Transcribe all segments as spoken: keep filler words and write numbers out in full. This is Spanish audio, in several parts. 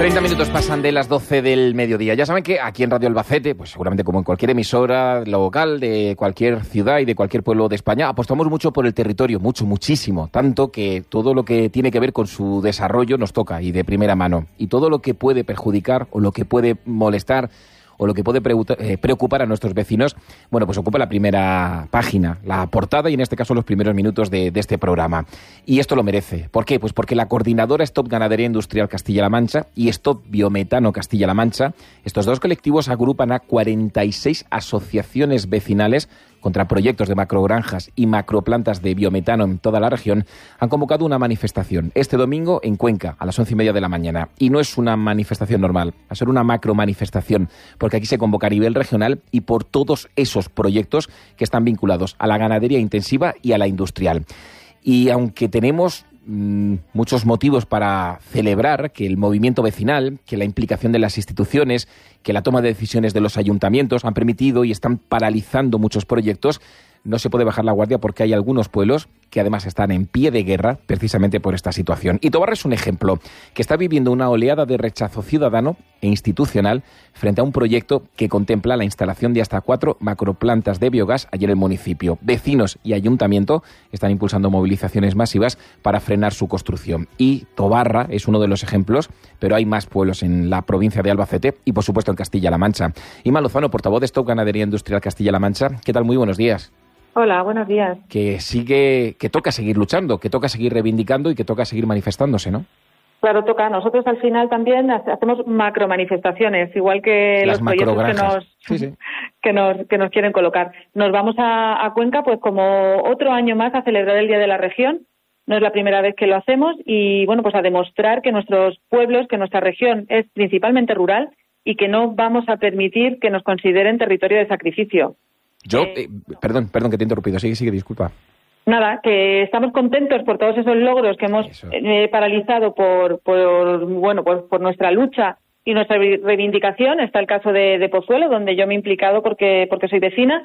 treinta minutos pasan de las doce del mediodía. Ya saben que aquí en Radio Albacete, pues seguramente como en cualquier emisora local de cualquier ciudad y de cualquier pueblo de España, apostamos mucho por el territorio, mucho, muchísimo. Tanto que todo lo que tiene que ver con su desarrollo nos toca y de primera mano. Y todo lo que puede perjudicar o lo que puede molestar o lo que puede preocupar a nuestros vecinos, bueno, pues ocupa la primera página, la portada y en este caso los primeros minutos de, de este programa. Y esto lo merece. ¿Por qué? Pues porque la coordinadora Stop Ganadería Industrial Castilla-La Mancha y Stop Biometano Castilla-La Mancha, estos dos colectivos agrupan a cuarenta y seis asociaciones vecinales contra proyectos de macrogranjas y macroplantas de biometano en toda la región, han convocado una manifestación este domingo en Cuenca, a las once y media de la mañana. Y no es una manifestación normal, va a ser una macromanifestación, porque aquí se convoca a nivel regional y por todos esos proyectos que están vinculados a la ganadería intensiva y a la industrial. Y aunque tenemos mmm, muchos motivos para celebrar que el movimiento vecinal, que la implicación de las instituciones, que la toma de decisiones de los ayuntamientos han permitido y están paralizando muchos proyectos, no se puede bajar la guardia porque hay algunos pueblos que además están en pie de guerra precisamente por esta situación. Y Tobarra es un ejemplo, que está viviendo una oleada de rechazo ciudadano e institucional frente a un proyecto que contempla la instalación de hasta cuatro macroplantas de biogás allí en el municipio. Vecinos y ayuntamiento están impulsando movilizaciones masivas para frenar su construcción. Y Tobarra es uno de los ejemplos, pero hay más pueblos en la provincia de Albacete y por supuesto en Castilla-La Mancha. Ima Lozano, portavoz de Stop Ganadería Industrial Castilla-La Mancha, ¿qué tal? Muy buenos días. Hola, buenos días. Que sigue, que toca seguir luchando, que toca seguir reivindicando y que toca seguir manifestándose, ¿no? Claro, toca. Nosotros al final también hacemos macromanifestaciones, igual que Las los proyectos que nos, sí, sí. que nos que nos quieren colocar. Nos vamos a, a Cuenca, pues como otro año más a celebrar el Día de la Región. No es la primera vez que lo hacemos y bueno, pues a demostrar que nuestros pueblos, que nuestra región es principalmente rural y que no vamos a permitir que nos consideren territorio de sacrificio. Yo, eh, perdón, perdón que te he interrumpido, sigue, sigue, disculpa. Nada, que estamos contentos por todos esos logros que hemos eh, paralizado por, por bueno, por, por nuestra lucha y nuestra reivindicación. Está el caso de, de Pozuelo, donde yo me he implicado porque, porque soy vecina.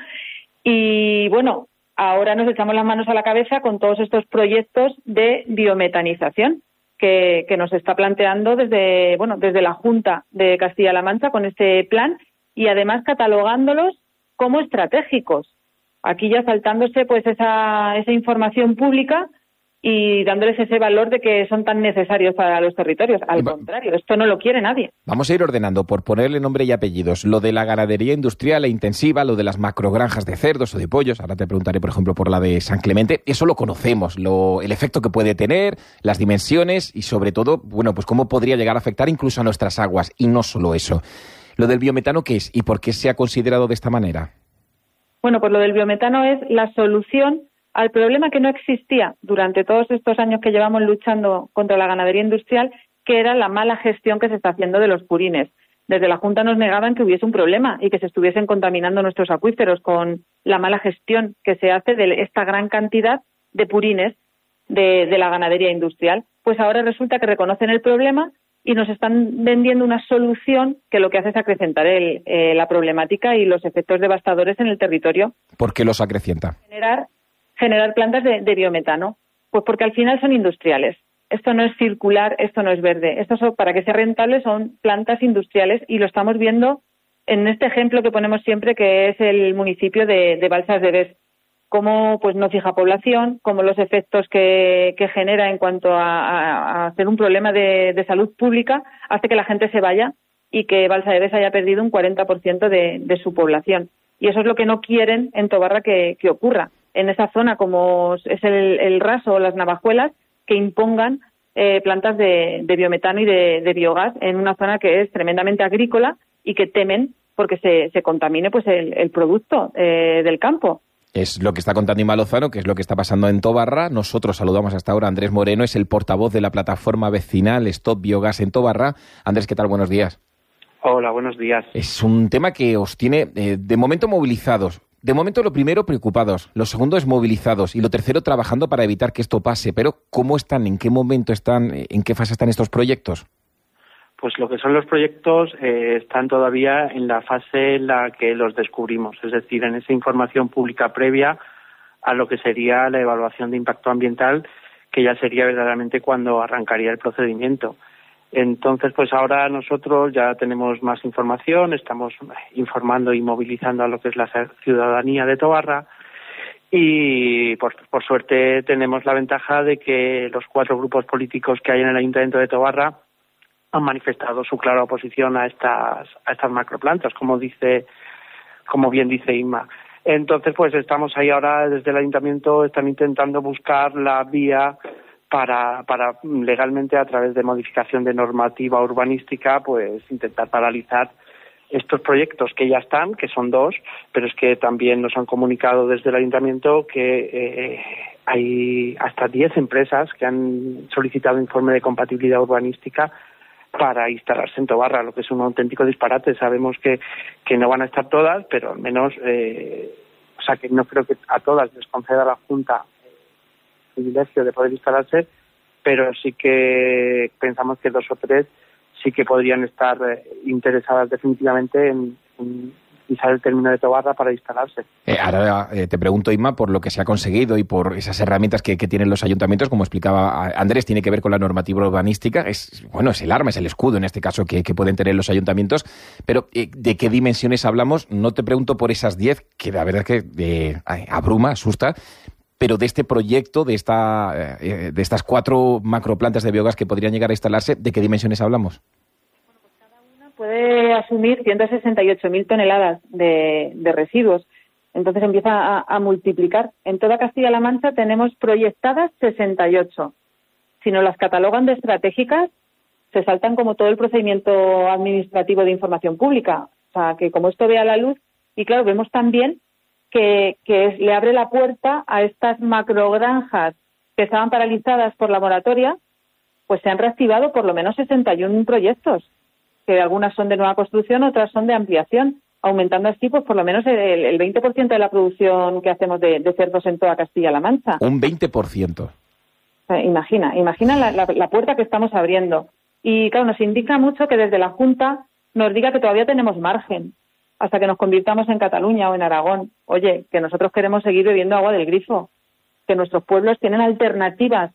Y bueno, ahora nos echamos las manos a la cabeza con todos estos proyectos de biometanización que, que nos está planteando desde, bueno, desde la Junta de Castilla-La Mancha con este plan y además catalogándolos como estratégicos. Aquí ya saltándose pues esa, esa información pública y dándoles ese valor de que son tan necesarios para los territorios. Al Va- contrario, esto no lo quiere nadie. Vamos a ir ordenando por ponerle nombre y apellidos. Lo de la ganadería industrial e intensiva, lo de las macrogranjas de cerdos o de pollos, ahora te preguntaré, por ejemplo, por la de San Clemente, eso lo conocemos, lo, el efecto que puede tener, las dimensiones y sobre todo, bueno, pues cómo podría llegar a afectar incluso a nuestras aguas. Y no solo eso. ¿Lo del biometano qué es y por qué se ha considerado de esta manera? Bueno, pues lo del biometano es la solución al problema que no existía durante todos estos años que llevamos luchando contra la ganadería industrial, que era la mala gestión que se está haciendo de los purines. Desde la Junta nos negaban que hubiese un problema y que se estuviesen contaminando nuestros acuíferos con la mala gestión que se hace de esta gran cantidad de purines de, de la ganadería industrial. Pues ahora resulta que reconocen el problema y nos están vendiendo una solución que lo que hace es acrecentar el, eh, la problemática y los efectos devastadores en el territorio. ¿Por qué los acrecienta? Generar, generar plantas de, de biometano. Pues porque al final son industriales. Esto no es circular, esto no es verde. Esto son, para que sea rentable son plantas industriales y lo estamos viendo en este ejemplo que ponemos siempre, que es el municipio de, de Balsas de Bes. Cómo pues no fija población, cómo los efectos que, que genera en cuanto a, a, a ser un problema de, de salud pública hace que la gente se vaya y que Balsa de Bes haya perdido un cuarenta por ciento de, de su población. Y eso es lo que no quieren en Tobarra que, que ocurra. En esa zona, como es el, el Raso o las Navajuelas, que impongan eh, plantas de, de biometano y de, de biogás en una zona que es tremendamente agrícola y que temen porque se, se contamine pues el, el producto eh, del campo. Es lo que está contando Ima Lozano, que es lo que está pasando en Tobarra. Nosotros saludamos hasta ahora a Andrés Moreno, es el portavoz de la plataforma vecinal Stop Biogás en Tobarra. Andrés, ¿qué tal? Buenos días. Hola, buenos días. Es un tema que os tiene, eh, de momento, movilizados. De momento, lo primero, preocupados. Lo segundo es movilizados. Y lo tercero, trabajando para evitar que esto pase. Pero, ¿cómo están? ¿En qué momento están? ¿En qué fase están estos proyectos? Pues lo que son los proyectos eh, están todavía en la fase en la que los descubrimos, es decir, en esa información pública previa a lo que sería la evaluación de impacto ambiental, que ya sería verdaderamente cuando arrancaría el procedimiento. Entonces, pues ahora nosotros ya tenemos más información, estamos informando y movilizando a lo que es la ciudadanía de Tobarra y por, por suerte tenemos la ventaja de que los cuatro grupos políticos que hay en el Ayuntamiento de Tobarra han manifestado su clara oposición a estas a estas macroplantas, como dice, como bien dice Inma. Entonces, pues estamos ahí ahora desde el Ayuntamiento, están intentando buscar la vía para para legalmente, a través de modificación de normativa urbanística, pues intentar paralizar estos proyectos que ya están, que son dos, pero es que también nos han comunicado desde el Ayuntamiento que eh, hay hasta diez empresas que han solicitado informe de compatibilidad urbanística para instalarse en Tobarra, lo que es un auténtico disparate. Sabemos que, que no van a estar todas, pero al menos, eh, o sea, que no creo que a todas les conceda la Junta el privilegio de poder instalarse, pero sí que pensamos que dos o tres sí que podrían estar eh, interesadas definitivamente en, en pisar el término de Tobarra para instalarse. Eh, ahora eh, te pregunto, Inma, por lo que se ha conseguido y por esas herramientas que, que tienen los ayuntamientos, como explicaba Andrés, tiene que ver con la normativa urbanística. Es bueno, es el arma, es el escudo en este caso que, que pueden tener los ayuntamientos. Pero eh, ¿de qué dimensiones hablamos? No te pregunto por esas diez, que la verdad es que eh, abruma, asusta, pero de este proyecto, de esta eh, de estas cuatro macroplantas de biogás que podrían llegar a instalarse, ¿de qué dimensiones hablamos? Puede asumir ciento sesenta y ocho mil toneladas de, de residuos. Entonces empieza a, a multiplicar. En toda Castilla-La Mancha tenemos proyectadas sesenta y ocho. Si no las catalogan de estratégicas, se saltan como todo el procedimiento administrativo de información pública. O sea, que como esto vea la luz, y claro, vemos también que, que es, le abre la puerta a estas macrogranjas que estaban paralizadas por la moratoria, pues se han reactivado por lo menos sesenta y uno proyectos, que algunas son de nueva construcción, otras son de ampliación, aumentando así pues por lo menos el, el veinte por ciento de la producción que hacemos de, de cerdos en toda Castilla-La Mancha. Un veinte por ciento. O sea, imagina, imagina la, la, la puerta que estamos abriendo. Y claro, nos indica mucho que desde la Junta nos diga que todavía tenemos margen hasta que nos convirtamos en Cataluña o en Aragón. Oye, que nosotros queremos seguir bebiendo agua del grifo, que nuestros pueblos tienen alternativas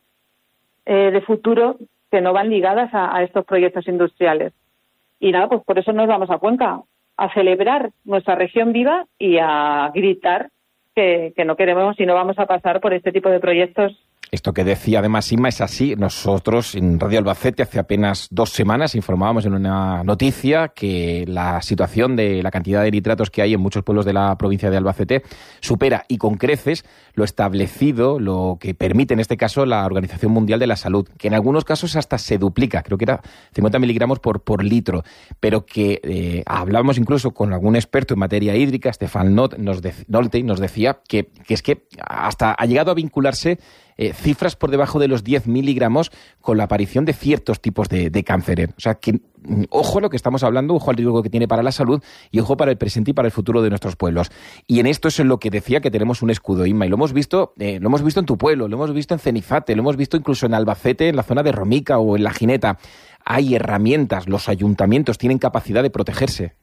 eh, de futuro que no van ligadas a, a estos proyectos industriales. Y nada, pues por eso nos vamos a Cuenca, a celebrar nuestra región viva y a gritar que, que no queremos y no vamos a pasar por este tipo de proyectos. Esto que decía además Inma es así. Nosotros en Radio Albacete hace apenas dos semanas informábamos en una noticia que la situación de la cantidad de nitratos que hay en muchos pueblos de la provincia de Albacete supera y con creces lo establecido, lo que permite en este caso la Organización Mundial de la Salud, que en algunos casos hasta se duplica, creo que era cincuenta miligramos por, por litro, pero que eh, hablamos incluso con algún experto en materia hídrica, Stefan Nolte, nos, de, Nolte, nos decía que, que es que hasta ha llegado a vincularse Eh, cifras por debajo de los diez miligramos con la aparición de ciertos tipos de, de cánceres. O sea, que ojo a lo que estamos hablando, ojo al riesgo que tiene para la salud y ojo para el presente y para el futuro de nuestros pueblos. Y en esto es en lo que decía que tenemos un escudo, Inma, y lo hemos visto, eh, lo hemos visto en tu pueblo, lo hemos visto en Cenifate, lo hemos visto incluso en Albacete, en la zona de Romica o en La Gineta. Hay herramientas, los ayuntamientos tienen capacidad de protegerse.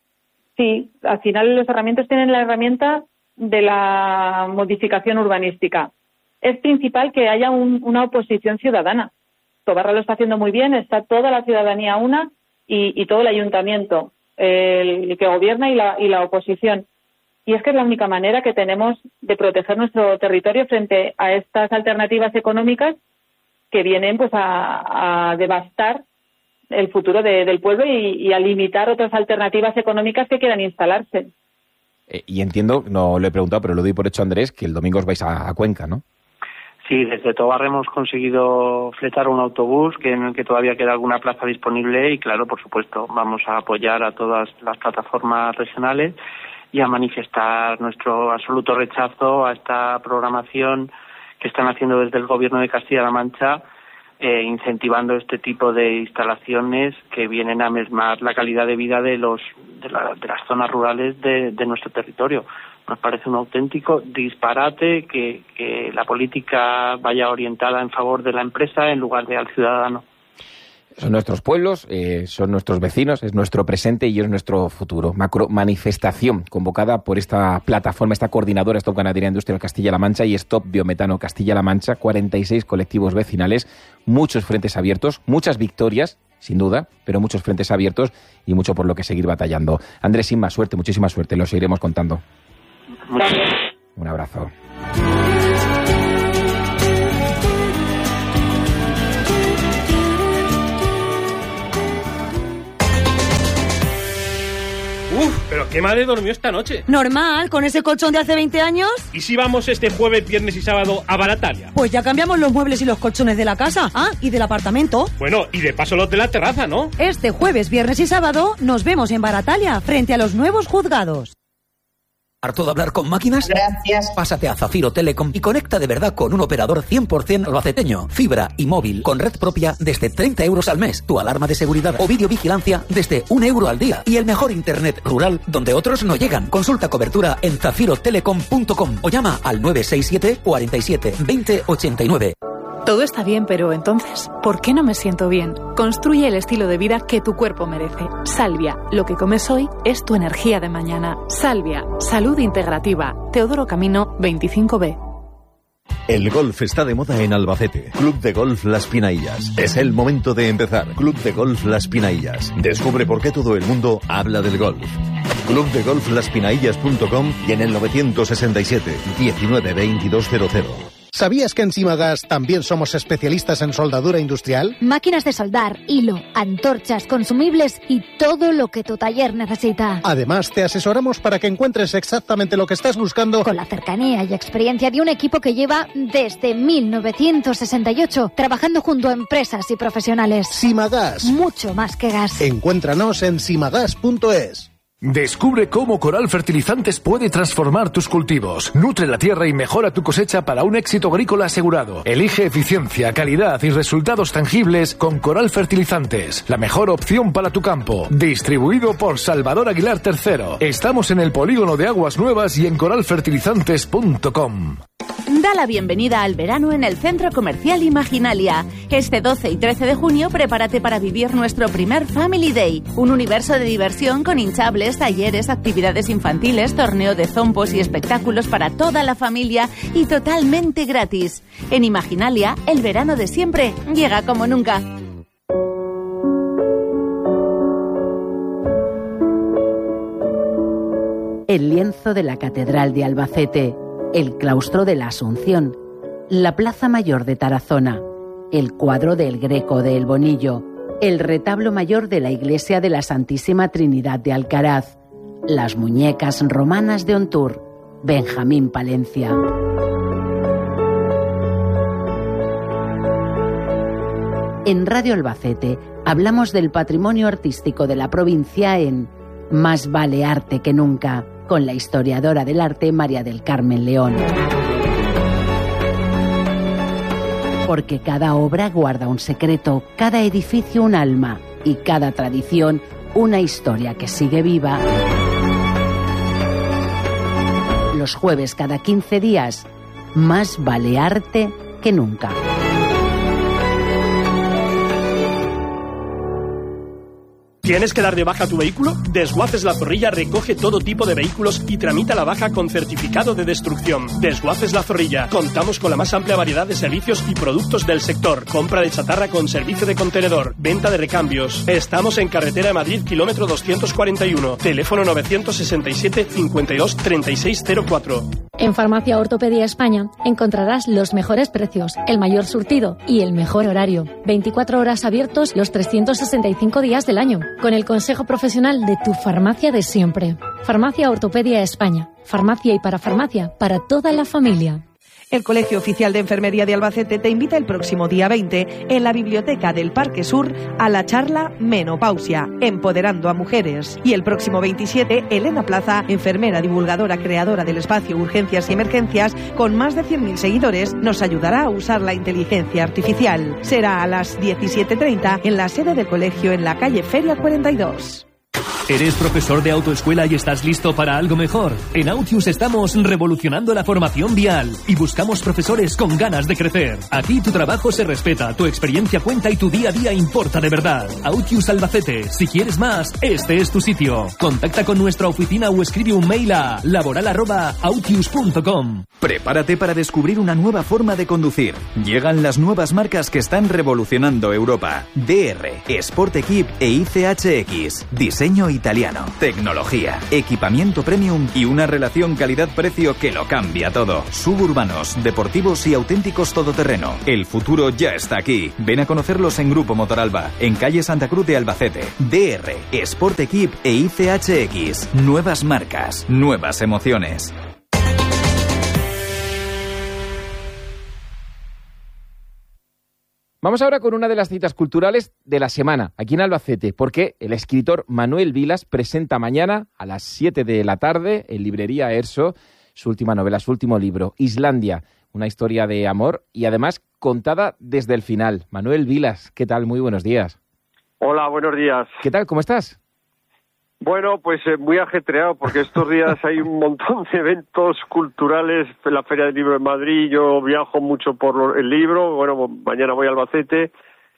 Sí, al final los ayuntamientos tienen la herramienta de la modificación urbanística. Es principal que haya un, una oposición ciudadana. Tobarra lo está haciendo muy bien, está toda la ciudadanía una y, y todo el ayuntamiento, el, el que gobierna y la, y la oposición. Y es que es la única manera que tenemos de proteger nuestro territorio frente a estas alternativas económicas que vienen pues a, a devastar el futuro de, del pueblo y, y a limitar otras alternativas económicas que quieran instalarse. Eh, y entiendo, no lo he preguntado, pero lo doy por hecho, Andrés, que el domingo os vais a, a Cuenca, ¿no? Sí, desde Tobarra hemos conseguido fletar un autobús que en el que todavía queda alguna plaza disponible y, claro, por supuesto, vamos a apoyar a todas las plataformas regionales y a manifestar nuestro absoluto rechazo a esta programación que están haciendo desde el Gobierno de Castilla-La Mancha, eh, incentivando este tipo de instalaciones que vienen a mermar la calidad de vida de los de, la, de las zonas rurales de, de nuestro territorio. Nos parece un auténtico disparate que, que la política vaya orientada en favor de la empresa en lugar de al ciudadano. Son nuestros pueblos, eh, son nuestros vecinos, es nuestro presente y es nuestro futuro. Macro manifestación convocada por esta plataforma, esta coordinadora Stop Ganadería Industrial Castilla-La Mancha y Stop Biometano Castilla-La Mancha, cuarenta y seis colectivos vecinales, muchos frentes abiertos, muchas victorias sin duda, pero muchos frentes abiertos y mucho por lo que seguir batallando. Andrés, sin más suerte, muchísima suerte, lo seguiremos contando. Un abrazo. Uf, pero qué mal he dormido esta noche. Normal, con ese colchón de hace veinte años. ¿Y si vamos este jueves, viernes y sábado a Baratalia? Pues ya cambiamos los muebles y los colchones de la casa. Ah, y del apartamento. Bueno, y de paso los de la terraza, ¿no? Este jueves, viernes y sábado nos vemos en Baratalia, frente a los nuevos juzgados. ¿Harto de hablar con máquinas? Gracias. Pásate a Zafiro Telecom y conecta de verdad con un operador cien por ciento albaceteño. Fibra y móvil con red propia desde treinta euros al mes. Tu alarma de seguridad o videovigilancia desde un euro al día. Y el mejor internet rural donde otros no llegan. Consulta cobertura en zafiro telecom punto com o llama al nueve seis siete, cuarenta y siete, veinte, ochenta y nueve. Todo está bien, pero entonces, ¿por qué no me siento bien? Construye el estilo de vida que tu cuerpo merece. Salvia, lo que comes hoy es tu energía de mañana. Salvia, salud integrativa. Teodoro Camino, veinticinco B. El golf está de moda en Albacete. Club de Golf Las Pinaillas. Es el momento de empezar. Club de Golf Las Pinaillas. Descubre por qué todo el mundo habla del golf. club de golf las pinaillas punto com y en el novecientos sesenta y siete, diecinueve, veintidós cero cero. ¿Sabías que en Simagas también somos especialistas en soldadura industrial? Máquinas de soldar, hilo, antorchas, consumibles y todo lo que tu taller necesita. Además, te asesoramos para que encuentres exactamente lo que estás buscando con la cercanía y experiencia de un equipo que lleva desde mil novecientos sesenta y ocho trabajando junto a empresas y profesionales. Simagas. Mucho más que gas. Encuéntranos en simagas punto es. Descubre cómo Coral Fertilizantes puede transformar tus cultivos. Nutre la tierra y mejora tu cosecha para un éxito agrícola asegurado. Elige eficiencia, calidad y resultados tangibles con Coral Fertilizantes. La mejor opción para tu campo. Distribuido por Salvador Aguilar tercero. Estamos en el polígono de Aguas Nuevas y en coral fertilizantes punto com. Da la bienvenida al verano en el Centro Comercial Imaginalia. Este doce y trece de junio prepárate para vivir nuestro primer Family Day. Un universo de diversión con hinchables, talleres, actividades infantiles, torneo de zompos y espectáculos para toda la familia y totalmente gratis. En Imaginalia, el verano de siempre llega como nunca. El lienzo de la Catedral de Albacete, el claustro de la Asunción, la Plaza Mayor de Tarazona, el cuadro del Greco de El Bonillo, el retablo mayor de la Iglesia de la Santísima Trinidad de Alcaraz, las muñecas romanas de Ontur, Benjamín Palencia. En Radio Albacete hablamos del patrimonio artístico de la provincia en Más vale arte que nunca, con la historiadora del arte María del Carmen León. Porque cada obra guarda un secreto, cada edificio un alma y cada tradición una historia que sigue viva. Los jueves cada quince días, Más vale arte que nunca. ¿Tienes que dar de baja tu vehículo? Desguaces La Zorrilla recoge todo tipo de vehículos y tramita la baja con certificado de destrucción. Desguaces La Zorrilla. Contamos con la más amplia variedad de servicios y productos del sector. Compra de chatarra con servicio de contenedor. Venta de recambios. Estamos en Carretera de Madrid, kilómetro doscientos cuarenta y uno. Teléfono novecientos sesenta y siete, cincuenta y dos, treinta y seis cero cuatro. En Farmacia Ortopedia España encontrarás los mejores precios, el mayor surtido y el mejor horario. veinticuatro horas abiertos los trescientos sesenta y cinco días del año, con el consejo profesional de tu farmacia de siempre. Farmacia Ortopedia España. Farmacia y parafarmacia para toda la familia. El Colegio Oficial de Enfermería de Albacete te invita el próximo día veinte en la Biblioteca del Parque Sur a la charla Menopausia, empoderando a mujeres. Y el próximo veintisiete, Elena Plaza, enfermera, divulgadora, creadora del espacio Urgencias y Emergencias, con más de cien mil seguidores, nos ayudará a usar la inteligencia artificial. Será a las diecisiete treinta en la sede del colegio en la calle Feria cuarenta y dos. ¿Eres profesor de autoescuela y estás listo para algo mejor? En Autius estamos revolucionando la formación vial y buscamos profesores con ganas de crecer. Aquí tu trabajo se respeta, tu experiencia cuenta y tu día a día importa de verdad. Autius Albacete. Si quieres más, este es tu sitio. Contacta con nuestra oficina o escribe un mail a laboral arroba autius punto com. Prepárate para descubrir una nueva forma de conducir. Llegan las nuevas marcas que están revolucionando Europa. D R, Sport Equip e I C H X. Diseño italiano, tecnología, equipamiento premium y una relación calidad-precio que lo cambia todo. Suburbanos, deportivos y auténticos todoterreno. El futuro ya está aquí. Ven a conocerlos en Grupo Motoralba, en calle Santa Cruz de Albacete. D R, Sport Equip e I C H X. Nuevas marcas, nuevas emociones. Vamos ahora con una de las citas culturales de la semana, aquí en Albacete, porque el escritor Manuel Vilas presenta mañana a las siete de la tarde en Librería Erso su última novela, su último libro, Islandia, una historia de amor y además contada desde el final. Manuel Vilas, ¿qué tal? Muy buenos días. Hola, buenos días. ¿Qué tal? ¿Cómo estás? Bueno, pues eh, muy ajetreado, porque estos días hay un montón de eventos culturales, la Feria del Libro en Madrid, yo viajo mucho por el libro, bueno, mañana voy a Albacete.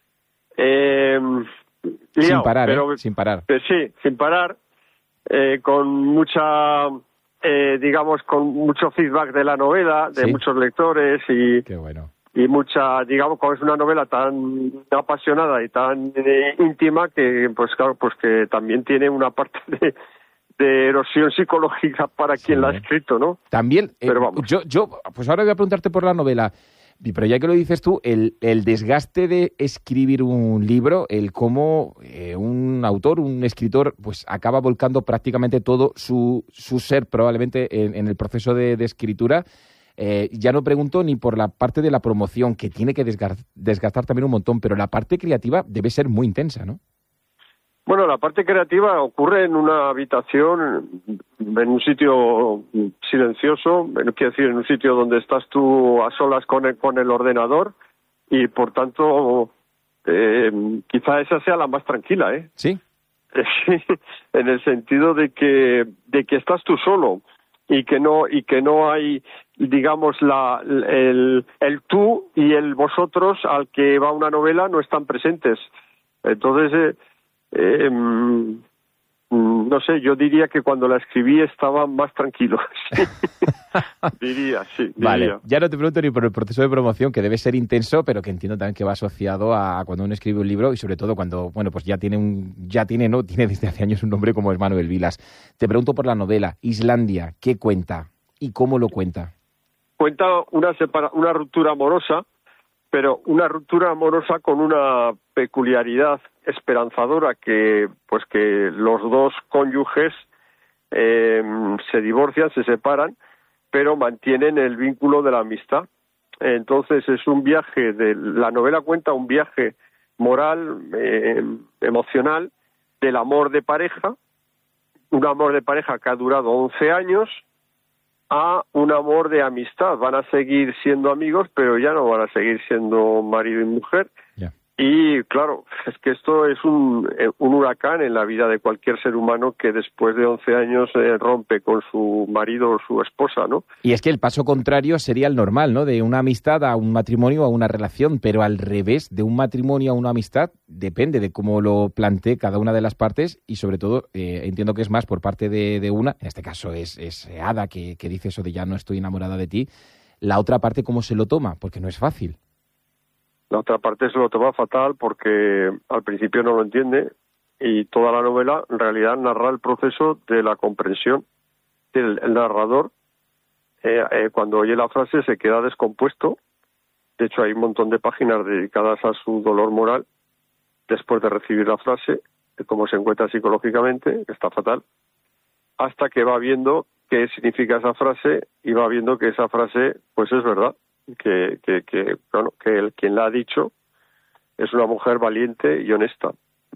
Eh, liado, sin parar, pero, ¿eh? Sin parar. Eh, sí, sin parar, eh, con mucha, eh, digamos, con mucho feedback de la novela, de ¿Sí? muchos lectores y... Qué bueno. Y mucha, digamos, como es una novela tan apasionada y tan eh, íntima que, pues claro, pues que también tiene una parte de, de erosión psicológica para quien Sí. la ha escrito, ¿no? También, eh, Pero vamos. yo, yo, pues ahora voy a preguntarte por la novela, pero ya que lo dices tú, el, el desgaste de escribir un libro, el cómo eh, un autor, un escritor, pues acaba volcando prácticamente todo su, su ser probablemente en, en el proceso de, de escritura. Eh, ya no pregunto ni por la parte de la promoción, que tiene que desgastar, desgastar también un montón, pero la parte creativa debe ser muy intensa, ¿no? Bueno, la parte creativa ocurre en una habitación, en un sitio silencioso, quiero decir, en un sitio donde estás tú a solas con el, con el ordenador y, por tanto, eh, quizá esa sea la más tranquila, ¿eh? Sí. Sí, en el sentido de que de que estás tú solo y que no y que no hay, digamos, la el el tú y el vosotros al que va una novela no están presentes. Entonces eh, eh, no sé, yo diría que cuando la escribí estaba más tranquilo. Sí. diría, sí. Diría. Vale, ya no te pregunto ni por el proceso de promoción, que debe ser intenso, pero que entiendo también que va asociado a cuando uno escribe un libro y sobre todo cuando, bueno, pues ya tiene un, ya tiene, no, tiene desde hace años un nombre como es Manuel Vilas. Te pregunto por la novela, Islandia, ¿qué cuenta y cómo lo cuenta? Cuenta una separa, una ruptura amorosa, pero una ruptura amorosa con una peculiaridad esperanzadora, que pues que los dos cónyuges eh, se divorcian, se separan, pero mantienen el vínculo de la amistad. Entonces es un viaje, de la novela cuenta un viaje moral, eh, emocional, del amor de pareja, un amor de pareja que ha durado once años, a un amor de amistad. Van a seguir siendo amigos, pero ya no van a seguir siendo marido y mujer. Yeah. Y claro, es que esto es un, un huracán en la vida de cualquier ser humano que después de once años eh, rompe con su marido o su esposa, ¿no? Y es que el paso contrario sería el normal, ¿no? De una amistad a un matrimonio, a una relación, pero al revés, de un matrimonio a una amistad, depende de cómo lo plantee cada una de las partes y sobre todo eh, entiendo que es más por parte de, de una, en este caso es, es Ada que, que dice eso de ya no estoy enamorada de ti, la otra parte cómo se lo toma, porque no es fácil. La otra parte se lo toma fatal porque al principio no lo entiende y toda la novela en realidad narra el proceso de la comprensión. El, el narrador, eh, eh, cuando oye la frase, se queda descompuesto. De hecho, hay un montón de páginas dedicadas a su dolor moral después de recibir la frase, de cómo se encuentra psicológicamente, que está fatal, hasta que va viendo qué significa esa frase y va viendo que esa frase pues es verdad. Que, que, que, bueno, que el, quien la ha dicho es una mujer valiente y honesta.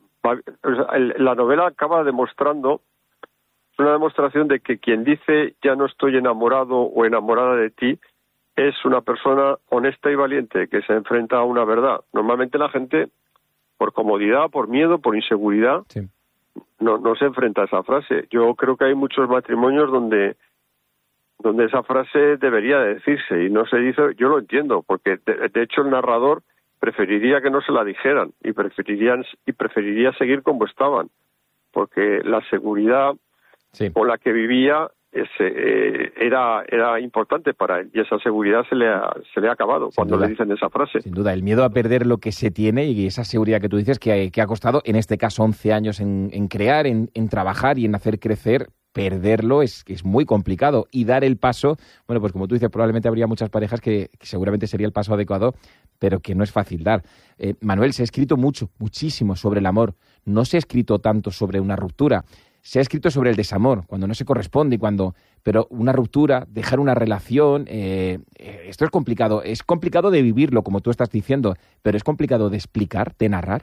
La novela acaba demostrando, es una demostración de que quien dice ya no estoy enamorado o enamorada de ti es una persona honesta y valiente que se enfrenta a una verdad. Normalmente la gente, por comodidad, por miedo, por inseguridad, sí. no, no se enfrenta a esa frase. Yo creo que hay muchos matrimonios donde donde esa frase debería decirse y no se dice. Yo lo entiendo, porque de, de hecho el narrador preferiría que no se la dijeran y preferirían y preferiría seguir como estaban, porque la seguridad sí. con la que vivía ese, eh, era era importante para él, y esa seguridad se le ha, se le ha acabado Sin cuando duda. le dicen esa frase. Sin duda, el miedo a perder lo que se tiene y esa seguridad que tú dices que, que ha costado, en este caso, once años en, en crear, en, en trabajar y en hacer crecer. Perderlo es, es muy complicado, y dar el paso, bueno, pues como tú dices, probablemente habría muchas parejas que, que seguramente sería el paso adecuado, pero que no es fácil dar. Eh, Manuel, se ha escrito mucho, muchísimo sobre el amor. No se ha escrito tanto sobre una ruptura. Se ha escrito sobre el desamor, cuando no se corresponde y cuando... Pero una ruptura, dejar una relación, eh, esto es complicado. Es complicado de vivirlo, como tú estás diciendo, pero es complicado de explicar, de narrar.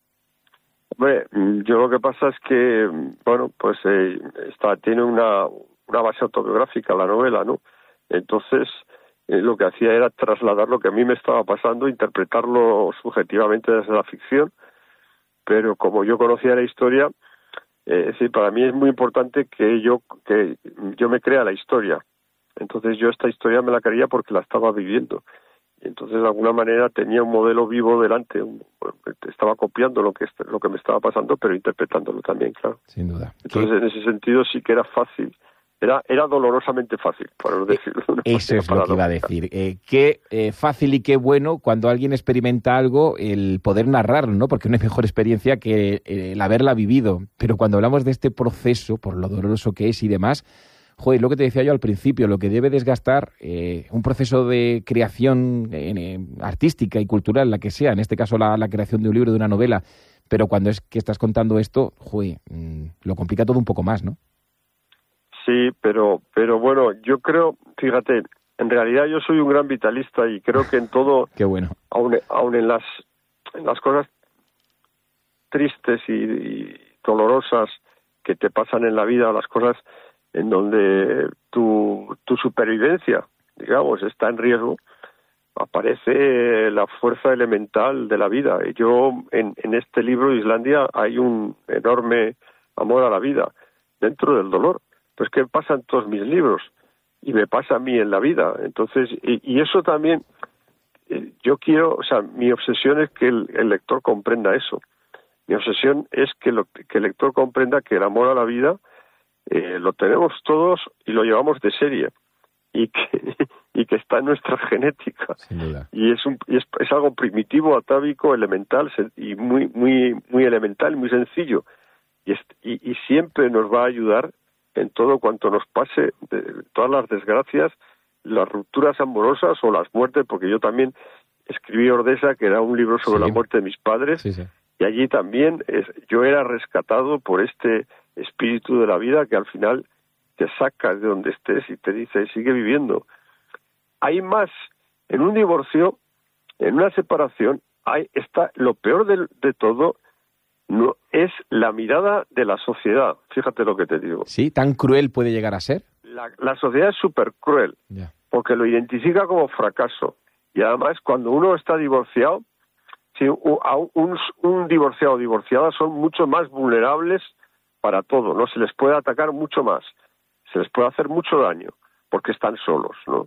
Hombre, yo lo que pasa es que, bueno, pues eh, está, tiene una, una base autobiográfica la novela, ¿no? Entonces, eh, lo que hacía era trasladar lo que a mí me estaba pasando, interpretarlo subjetivamente desde la ficción, pero como yo conocía la historia, eh, es decir, para mí es muy importante que yo que yo me crea la historia. Entonces yo esta historia me la creía porque la estaba viviendo. Entonces, de alguna manera, tenía un modelo vivo delante. Un, estaba copiando lo que lo que me estaba pasando, pero interpretándolo también, claro. Sin duda. Entonces, ¿Qué? en ese sentido, sí que era fácil. Era era dolorosamente fácil, por decirlo de una Eso es lo que iba a decir. Eh, qué eh, fácil y qué bueno cuando alguien experimenta algo, el poder narrarlo, ¿no? Porque no hay mejor experiencia que eh, el haberla vivido. Pero cuando hablamos de este proceso, por lo doloroso que es y demás... Joder, lo que te decía yo al principio, lo que debe desgastar eh, un proceso de creación eh, eh, artística y cultural, la que sea, en este caso la, la creación de un libro, de una novela, pero cuando es que estás contando esto, joder, mmm, lo complica todo un poco más, ¿no? Sí, pero pero bueno, yo creo, fíjate, en realidad yo soy un gran vitalista y creo que en todo, Qué bueno. aun, aun en las en las cosas tristes y, y dolorosas que te pasan en la vida, las cosas en donde tu, tu supervivencia, digamos, está en riesgo, aparece la fuerza elemental de la vida. Y yo, en, en este libro, Islandia, hay un enorme amor a la vida, dentro del dolor. Pues ¿qué pasa en todos mis libros? Y me pasa a mí en la vida. Entonces, y, y eso también, eh, yo quiero, o sea, mi obsesión es que el, el lector comprenda eso. Mi obsesión es que, lo, que el lector comprenda que el amor a la vida Eh, lo tenemos todos y lo llevamos de serie y que y que está en nuestra genética. Sin duda. Y es un y es, es algo primitivo, atávico, elemental y muy muy muy elemental, muy sencillo, y, es, y y siempre nos va a ayudar en todo cuanto nos pase, de, todas las desgracias, las rupturas amorosas o las muertes, porque yo también escribí Ordesa, que era un libro sobre sí. la muerte de mis padres, sí, sí. y allí también es, yo era rescatado por este espíritu de la vida que al final te saca de donde estés y te dice, sigue viviendo. Hay más, en un divorcio, en una separación, hay está lo peor de, de todo, no es la mirada de la sociedad. Fíjate lo que te digo. Sí, tan cruel puede llegar a ser. La, la sociedad es súper cruel, yeah. porque lo identifica como fracaso. Y además, cuando uno está divorciado, si un, un, un divorciado o divorciada son mucho más vulnerables para todo, ¿no? Se les puede atacar mucho más, se les puede hacer mucho daño, porque están solos, ¿no?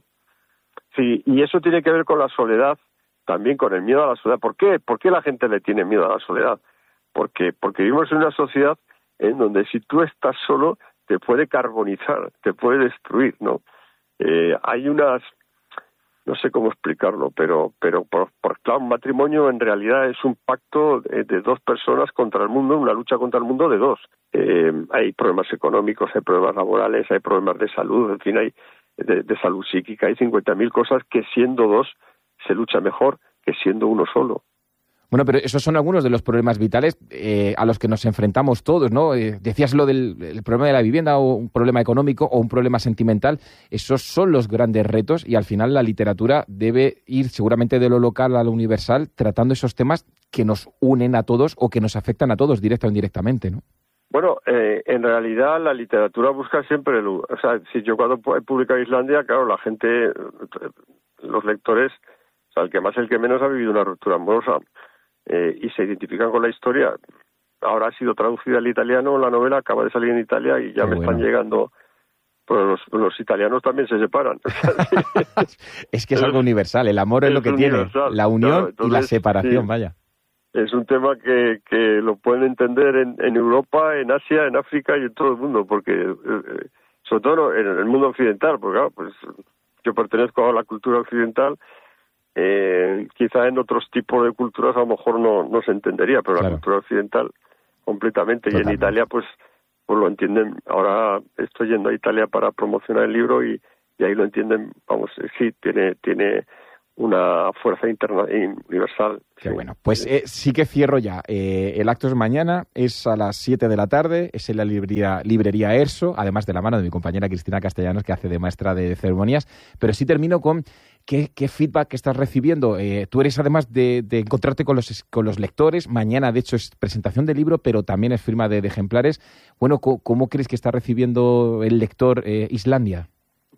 Sí, y eso tiene que ver con la soledad, también con el miedo a la soledad. ¿Por qué? ¿Por qué la gente le tiene miedo a la soledad? Porque, porque vivimos en una sociedad en donde si tú estás solo, te puede carbonizar, te puede destruir, ¿no? Eh, hay unas... No sé cómo explicarlo, pero pero por, por claro, un matrimonio en realidad es un pacto de, de dos personas contra el mundo, una lucha contra el mundo de dos. Eh, hay problemas económicos, hay problemas laborales, hay problemas de salud, en fin, hay de, de salud psíquica, hay cincuenta mil cosas que siendo dos se lucha mejor que siendo uno solo. Bueno, pero esos son algunos de los problemas vitales eh, a los que nos enfrentamos todos, ¿no? Eh, decías lo del el problema de la vivienda o un problema económico o un problema sentimental. Esos son los grandes retos y al final la literatura debe ir seguramente de lo local a lo universal tratando esos temas que nos unen a todos o que nos afectan a todos directa o indirectamente, ¿no? Bueno, eh, en realidad la literatura busca siempre el... O sea, si yo cuando he publicado Islandia, claro, la gente, los lectores, o sea, el que más, el que menos ha vivido una ruptura amorosa. Eh, y se identifican con la historia, ahora ha sido traducida al italiano, la novela acaba de salir en Italia y ya Qué me bueno. están llegando. Pero los, los italianos también se separan. Es que es algo universal, el amor es, es lo que universal. tiene, la unión claro, entonces, y la separación, sí, vaya. Es un tema que, que lo pueden entender en, en Europa, en Asia, en África y en todo el mundo, porque eh, sobre todo en el mundo occidental, porque claro, pues yo pertenezco a la cultura occidental, eh, quizá en otros tipos de culturas a lo mejor no, no se entendería, pero claro. La cultura occidental completamente. Totalmente. Y en Italia pues pues lo entienden. Ahora estoy yendo a Italia para promocionar el libro y, y ahí lo entienden, vamos, sí, tiene tiene una fuerza interna universal. Qué sí. Bueno, pues eh, sí que cierro ya. Eh, el acto es mañana, es a las siete de la tarde, es en la librería, librería Erso, además de la mano de mi compañera Cristina Castellanos, que hace de maestra de ceremonias, pero sí termino con qué, qué feedback estás recibiendo. Eh, tú eres, además de, de encontrarte con los, con los lectores, mañana de hecho es presentación del libro, pero también es firma de, de ejemplares. Bueno, ¿cómo, cómo crees que está recibiendo el lector eh, Islandia?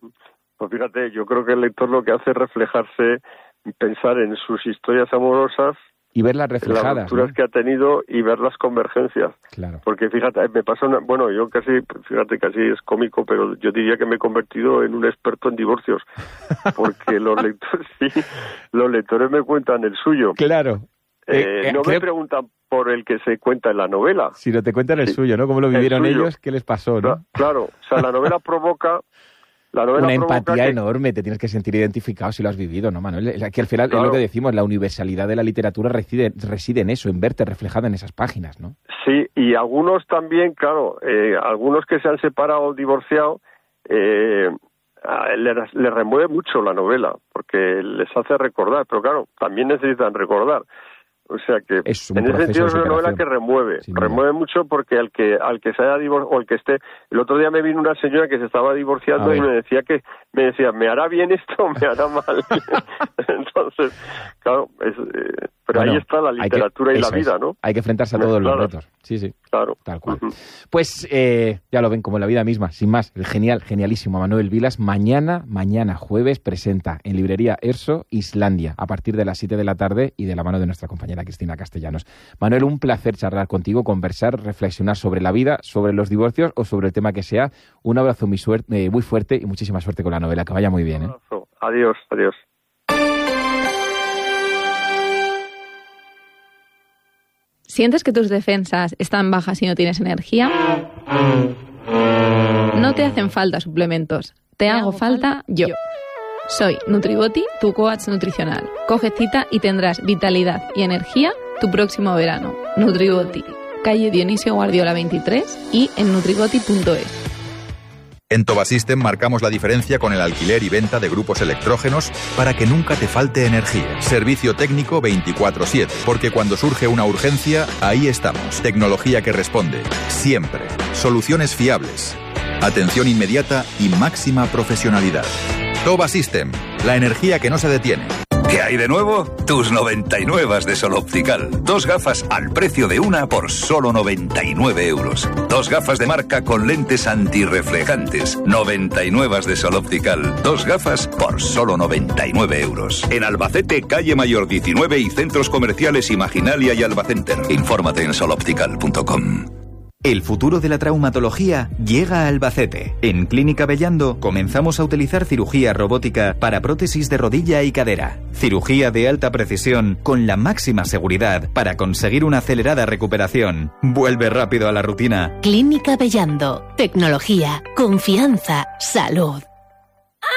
Pues fíjate, yo creo que el lector lo que hace es reflejarse, pensar en sus historias amorosas y verlas reflejadas, las aventuras, ¿no?, que ha tenido y ver las convergencias. Claro. Porque fíjate, me pasa una, bueno, yo casi, fíjate, casi es cómico, pero yo diría que me he convertido en un experto en divorcios, porque los lectores, sí, los lectores me cuentan el suyo. Claro. Eh, eh, no creo... me preguntan por el que se cuenta en la novela. Si no te cuentan el sí. suyo, ¿no? ¿Cómo lo vivieron ellos? ¿Qué les pasó, no? Claro, o sea, la novela provoca La una empatía que... enorme, te tienes que sentir identificado si lo has vivido, ¿no, Manuel? Que al final claro. es lo que decimos, la universalidad de la literatura reside, reside en eso, en verte reflejada en esas páginas, ¿no? Sí, y algunos también, claro, eh, algunos que se han separado o divorciado, eh, les le remueve mucho la novela, porque les hace recordar, pero claro, también necesitan recordar. O sea que en ese sentido es una novela que remueve, remueve mucho porque al que al que se haya divorciado o el que esté, el otro día me vino una señora que se estaba divorciando y me decía que me decía, ¿me hará bien esto o me hará mal? Entonces, claro, es, eh, pero bueno, ahí está la literatura que, y la vida, es. ¿no? Hay que enfrentarse a todos claro. los retos. Sí, sí. Claro. Tal cual. Uh-huh. Pues eh, ya lo ven, como la vida misma, sin más, el genial, genialísimo Manuel Vilas, mañana, mañana jueves, presenta en librería Erso Islandia, a partir de las siete de la tarde y de la mano de nuestra compañera Cristina Castellanos. Manuel, un placer charlar contigo, conversar, reflexionar sobre la vida, sobre los divorcios o sobre el tema que sea. Un abrazo muy, suerte, eh, muy fuerte y muchísima suerte con la novela. Que vaya muy bien. ¿eh? Adiós, adiós. ¿Sientes que tus defensas están bajas y no tienes energía? No te hacen falta suplementos. Te hago falta yo. Soy Nutribody, tu coach nutricional. Coge cita y tendrás vitalidad y energía tu próximo verano. Nutribody, calle Dionisio Guardiola veintitrés y en nutribody punto es. En Tobasystem marcamos la diferencia con el alquiler y venta de grupos electrógenos para que nunca te falte energía. Servicio técnico veinticuatro siete, porque cuando surge una urgencia, ahí estamos. Tecnología que responde, siempre. Soluciones fiables. Atención inmediata y máxima profesionalidad. Tobasystem, la energía que no se detiene. ¿Qué hay de nuevo? Tus noventa y nueve de Sol Optical. Dos gafas al precio de una por solo noventa y nueve euros. Dos gafas de marca con lentes antirreflejantes. noventa y nueve de Sol Optical. Dos gafas por solo noventa y nueve euros. En Albacete, calle Mayor diecinueve y centros comerciales Imaginalia y Albacenter. Infórmate en sol optical punto com. El futuro de la traumatología llega a Albacete. En Clínica Bellando comenzamos a utilizar cirugía robótica para prótesis de rodilla y cadera. Cirugía de alta precisión con la máxima seguridad para conseguir una acelerada recuperación. Vuelve rápido a la rutina. Clínica Bellando. Tecnología, confianza, salud.